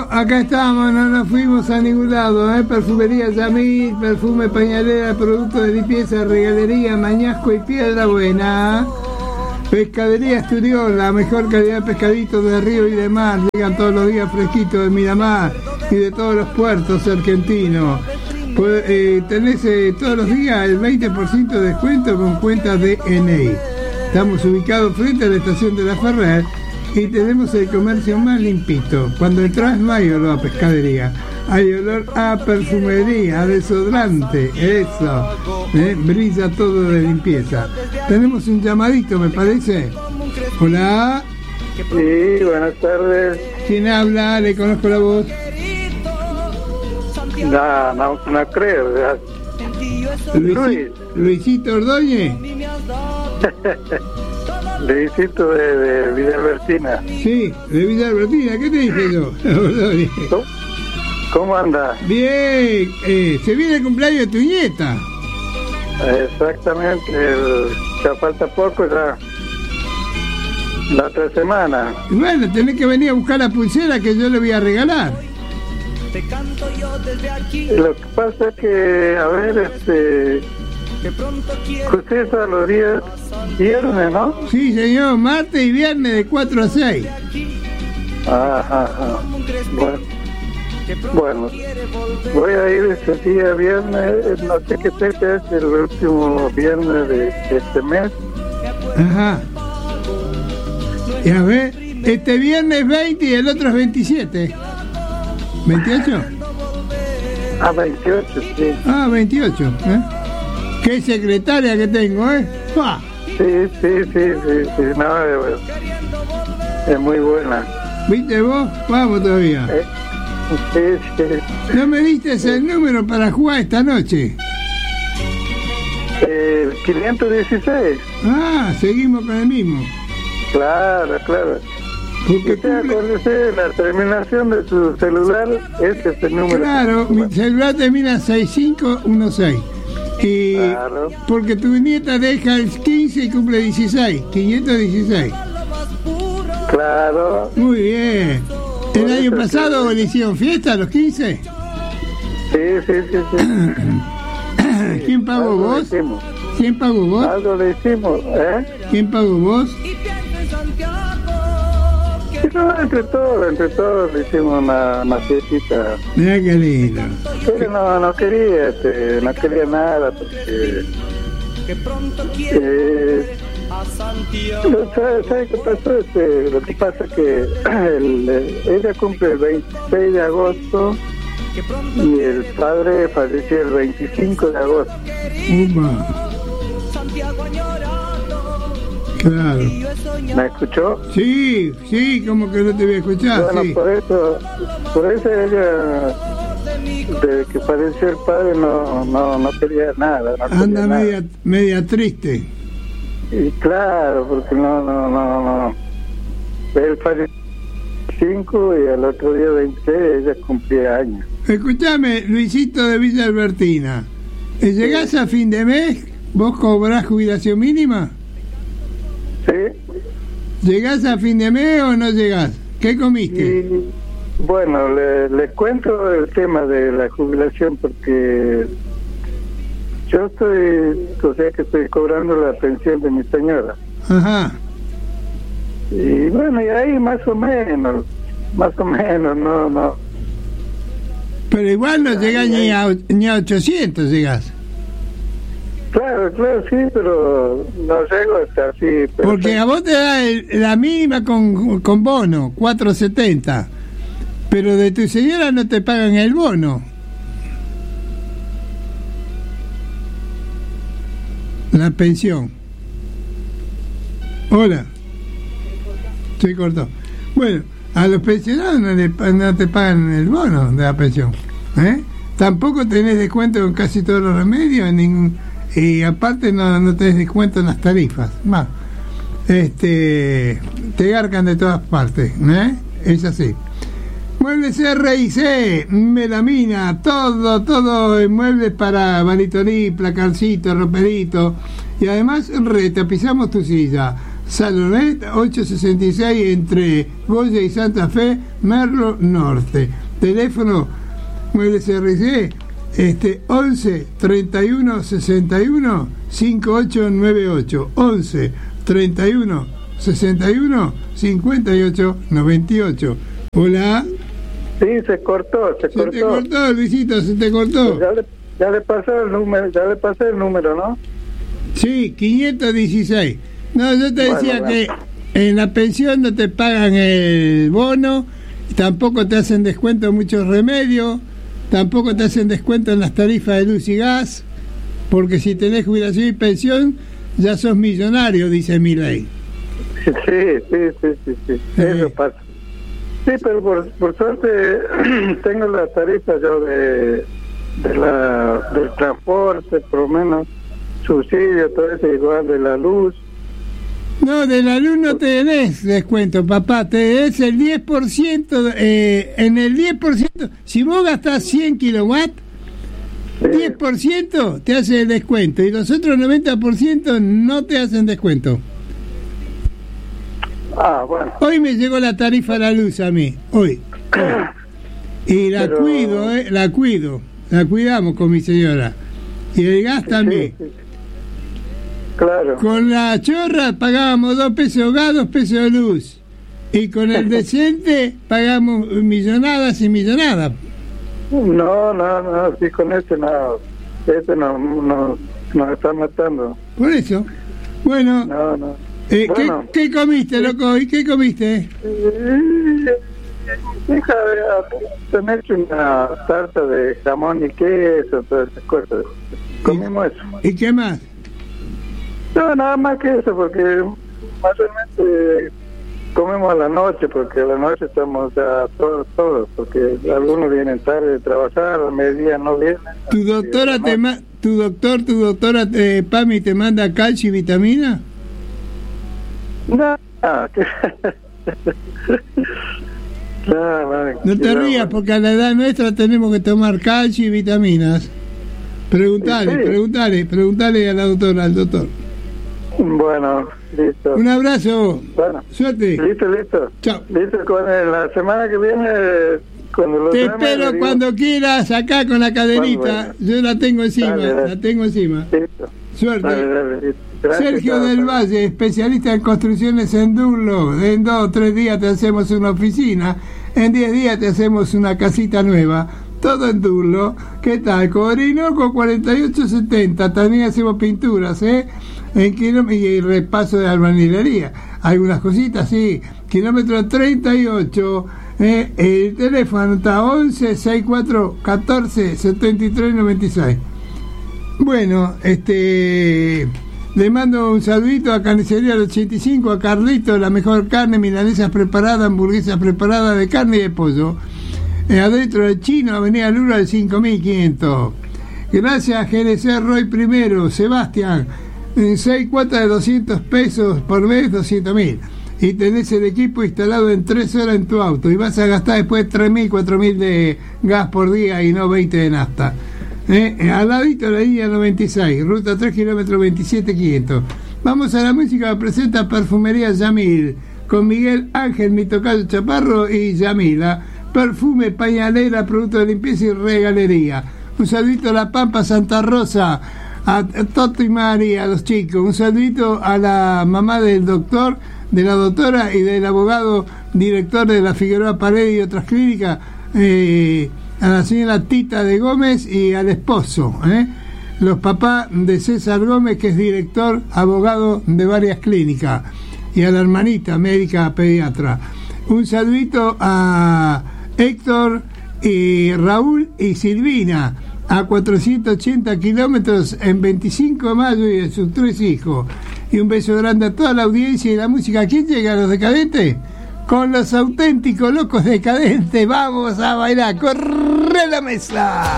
acá estamos, no nos fuimos a ningún lado, Perfumería Yamil, perfume, pañalera, productos de limpieza, regalería, Mañasco y Piedra Buena. Pescadería Esturión, la mejor calidad de pescaditos de río y de mar. Llegan todos los días fresquitos de Miramar y de todos los puertos argentinos. Tenés todos los días el 20% de descuento con cuentas de DNI. Estamos ubicados frente a la estación de La Ferrer y tenemos el comercio más limpito. Cuando entras no hay olor a pescadería, hay olor a perfumería, a desodorante, eso, brilla todo de limpieza. Tenemos un llamadito, me parece. Hola. Sí, buenas tardes. ¿Quién habla? Le conozco la voz. No creo. Luisito Ordóñez. Luisito de Villa Albertina. Sí, de Villa Albertina. ¿Qué te dije yo? ¿Cómo anda? Bien, se viene el cumpleaños de tu nieta. Exactamente, ya falta poco, ya la otra semana. Bueno, tenés que venir a buscar la pulsera que yo le voy a regalar. Lo que pasa es que, a ver, usted está los días viernes, ¿no? Sí, señor, martes y viernes de 4 a 6. Ajá. Bueno, voy a ir este día viernes, no sé qué fecha es, el último viernes de este mes. Ajá. Y a ver, este viernes 20 y el otro es 27. ¿28? 28, sí. 28, Qué secretaria que tengo, ¡Pah! Sí, no, es muy buena. ¿Viste vos? Vamos todavía. Sí. ¿No me diste el número para jugar esta noche? 516. Seguimos con el mismo. Claro. Porque acuérdese, la terminación de su celular es este número. Claro, mi celular termina 6516. Y claro. Porque tu nieta deja el 15 y cumple 16. 516. Claro. Muy bien. ¿El año pasado le hicieron fiesta a los 15? Sí. ¿Quién pagó vos? ¿Quién pagó vos? Algo le hicimos, ¿Quién pagó vos? No, entre todos le hicimos una fiestita. Mira qué lindo. Pero no quería nada porque ¿sabes qué pasó? Lo que pasa es que ella cumple el 26 de agosto y el padre falleció el 25 de agosto. Claro. ¿Me escuchó? Sí, como que no te voy a escuchar. Bueno, sí. por eso ella, desde que falleció el padre, no quería nada. Anda media triste. Y claro, porque no. Él falleció 5 y al otro día 26 ella cumplía años. Escuchame, Luisito de Villa Albertina. ¿Llegás a fin de mes? ¿Vos cobrás jubilación mínima? Sí. ¿Llegás a fin de mes o no llegás? ¿Qué comiste? Y, bueno, les cuento el tema de la jubilación porque yo estoy cobrando la pensión de mi señora. Ajá. Y bueno, y ahí más o menos, no. Pero igual no llegás ni a 800, llegás. Claro, sí, pero no llego hasta así. Porque a vos te da la mínima con bono, 470. Pero de tu señora no te pagan el bono. La pensión. Hola. Se cortó. Bueno, a los pensionados no te pagan el bono de la pensión. Tampoco tenés descuento en casi todos los remedios, y aparte no tenés descuento en las tarifas. Más. Te garcan de todas partes. Es así. Muebles R&C, melamina, todo en muebles para baritoní, placarcito, roperito, y además retapizamos tu silla. Salonet 866 entre Goya y Santa Fe, Merlo Norte. Teléfono Muebles RC 11 31 61 5898, 11 31 61 58 98. Hola. Sí, se cortó. Se te cortó, Luisito, se te cortó. Ya le pasé el número, ¿no? Sí, 516. No, yo te decía que en la pensión no te pagan el bono, tampoco te hacen descuento en muchos remedios, tampoco te hacen descuento en las tarifas de luz y gas, porque si tenés jubilación y pensión ya sos millonario, dice mi ley. Sí, eso pasa. Sí, pero por suerte tengo la tarifa yo del transporte, por lo menos subsidio, todo eso igual de la luz. No, de la luz no tenés descuento, papá, te es el 10%, en el 10%, si vos gastás 100 kilowatts, 10% te hace el descuento y los otros 90% no te hacen descuento. Ah, bueno. Hoy me llegó la tarifa a la luz a mí, hoy. Y la cuido, la cuidamos con mi señora. Y el gas también. Sí. Claro. Con la chorra pagábamos 2 pesos gas, 2 pesos de luz. Y con el decente pagamos millonadas y millonadas. No, sí, con este no. Este nos está matando. Por eso. Bueno. No. Bueno. ¿Qué comiste, loco? ¿Y qué comiste? Hija, te hecho una tarta de jamón y queso, todas esas cosas. Comimos eso. ¿Y qué más? No, nada más que eso, porque más realmente comemos a la noche, porque a la noche estamos ya todos, porque algunos vienen tarde de trabajar, a mediodía no vienen. ¿Tu doctora tu doctora Pami te manda calcio y vitamina? No, no te rías, porque a la edad nuestra tenemos que tomar calcio y vitaminas. Preguntale a la doctora, al doctor. Bueno, listo. Un abrazo. Bueno, suerte. Listo. Chao. Listo, la semana que viene, cuando lo te espero cuando quieras, acá con la cadenita. Yo la tengo encima, Listo. Suerte. Dale. Gracias, Sergio del Valle, especialista en construcciones en Durlo. En 2 o 3 días te hacemos una oficina, en 10 días te hacemos una casita nueva. Todo en Durlo. ¿Qué tal? Orinoco 4870. También hacemos pinturas, y repaso de albañilería. Algunas cositas, sí. Kilómetro 38. El teléfono está 11 64 14 73 96. Bueno, le mando un saludito a Carnicería del 85, a Carlito, la mejor carne, milanesas preparadas, hamburguesas preparadas de carne y de pollo. Adentro del Chino, Avenida Lura del 5500. Gracias, GNC Roy primero, Sebastián. En 6 cuotas de 200 pesos por mes, 200.000. Y tenés el equipo instalado en 3 horas en tu auto. Y vas a gastar después 3.000, 4.000 de gas por día y no 20 de nafta. Al ladito de la línea 96, ruta 3 kilómetros 27.500. Vamos a la música, presenta Perfumería Yamil, con Miguel Ángel, mi tocayo Chaparro y Yamila. Perfume, pañalera, producto de limpieza y regalería. Un saludito a La Pampa, Santa Rosa, a Toto y María, a los chicos. Un saludito a la mamá del doctor, de la doctora y del abogado director de la Figueroa Paredes y otras clínicas, a la señora Tita de Gómez y al esposo, los papás de César Gómez, que es director, abogado de varias clínicas, y a la hermanita médica pediatra. Un saludito a Héctor y Raúl y Silvina, a 480 kilómetros en 25 de mayo, y a sus 3 hijos. Y un beso grande a toda la audiencia y la música. ¿Quién llega? ¿Los Decadentes? Con los auténticos locos decadentes. Vamos a bailar. ¡Corre la mesa!